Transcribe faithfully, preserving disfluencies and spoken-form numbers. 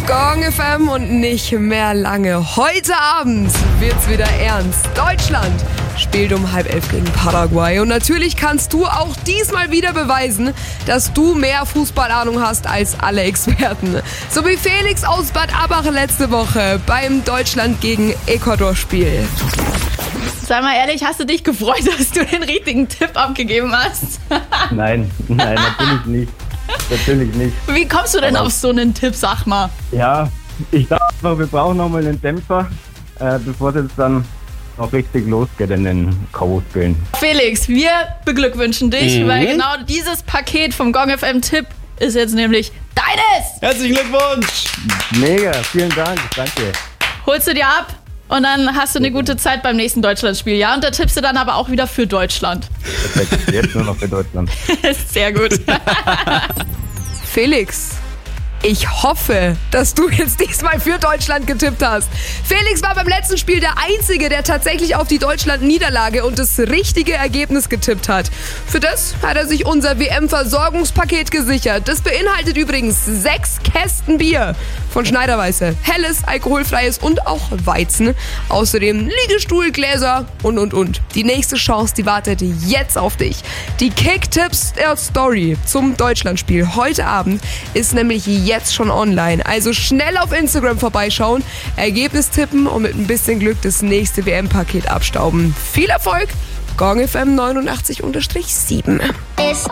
Gong F M und nicht mehr lange. Heute Abend wird's wieder ernst. Deutschland spielt um halb elf gegen Paraguay. Und natürlich kannst du auch diesmal wieder beweisen, dass du mehr Fußballahnung hast als alle Experten. So wie Felix aus Bad Abbach letzte Woche beim Deutschland gegen Ecuador-Spiel. Sei mal ehrlich, hast du dich gefreut, dass du den richtigen Tipp abgegeben hast? Nein, nein, natürlich nicht. Natürlich nicht. Wie kommst du denn Aber auf so einen Tipp, sag mal? Ja, ich dachte einfach, wir brauchen nochmal einen Dämpfer, äh, bevor es jetzt dann noch richtig losgeht in den K O-Spielen. Felix, wir beglückwünschen dich, Mhm. weil genau dieses Paket vom Gong F M Tipp ist jetzt nämlich deines. Herzlichen Glückwunsch! Mega, vielen Dank, danke. Holst du dir ab und dann hast du eine gute Zeit beim nächsten Deutschlandspiel, ja? Und da tippst du dann aber auch wieder für Deutschland. Perfekt, jetzt nur noch für Deutschland. Sehr gut. Felix, ich hoffe, dass du jetzt diesmal für Deutschland getippt hast. Felix war beim letzten Spiel der Einzige, der tatsächlich auf die Deutschland-Niederlage und das richtige Ergebnis getippt hat. Für das hat er sich unser W M-Versorgungspaket gesichert. Das beinhaltet übrigens sechs Kästen Bier von Schneiderweiße. Helles, alkoholfreies und auch Weizen. Außerdem Liegestuhl, Gläser und, und, und. Die nächste Chance, die wartet jetzt auf dich. Die Kick-Tipps der Story zum Deutschlandspiel heute Abend ist nämlich jetzt schon online. Also schnell auf Instagram vorbeischauen, Ergebnis tippen und mit ein bisschen Glück das nächste W M-Paket abstauben. Viel Erfolg! Gong F M neunundachtzig Komma sieben.